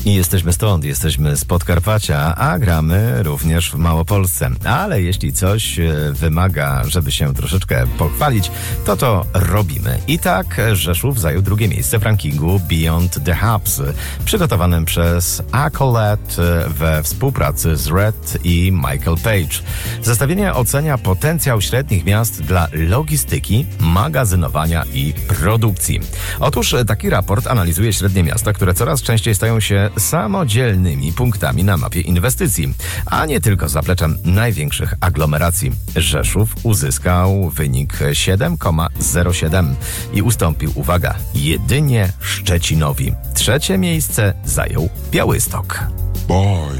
I jesteśmy stąd, jesteśmy z Podkarpacia, a gramy również w Małopolsce. Ale jeśli coś wymaga, żeby się troszeczkę pochwalić, to robimy. I tak Rzeszów zajął drugie miejsce w rankingu Beyond the Hubs, przygotowanym przez Accolade we współpracy z Red i Michael Page. Zestawienie ocenia potencjał średnich miast dla logistyki, magazynowania i produkcji. Otóż taki raport analizuje średnie miasta, które coraz częściej stają się samodzielnymi punktami na mapie inwestycji, a nie tylko zapleczem największych aglomeracji. Rzeszów uzyskał wynik 7,07 i ustąpił, uwaga, jedynie Szczecinowi. Trzecie miejsce zajął Białystok. Bye.